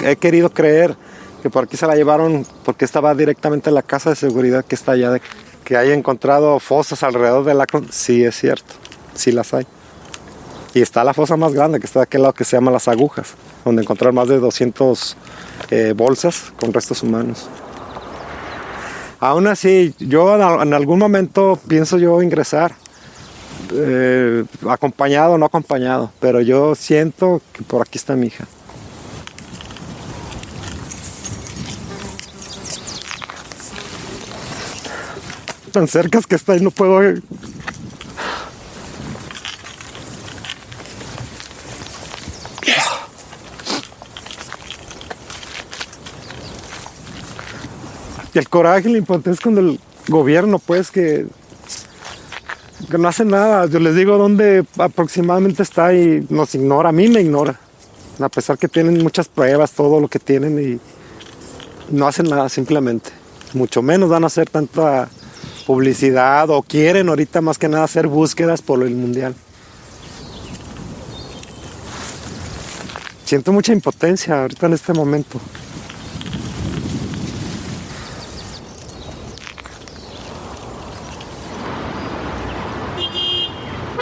he querido creer que por aquí se la llevaron porque estaba directamente en la casa de seguridad que está allá, que haya encontrado fosas alrededor del lago. Sí, es cierto, sí las hay. Y está la fosa más grande que está de aquel lado, que se llama Las Agujas, donde encontraron más de 200 bolsas con restos humanos. Aún así, yo en algún momento pienso yo ingresar, acompañado o no acompañado, pero yo siento que por aquí está mi hija. Tan cerca que está y no puedo. Y el coraje y la impotencia con el gobierno, pues, que no hace nada. Yo les digo dónde aproximadamente está y nos ignora. A mí me ignora. A pesar que tienen muchas pruebas, todo lo que tienen, y no hacen nada simplemente. Mucho menos van a hacer tanta publicidad, o quieren ahorita más que nada hacer búsquedas por el mundial. Siento mucha impotencia ahorita en este momento.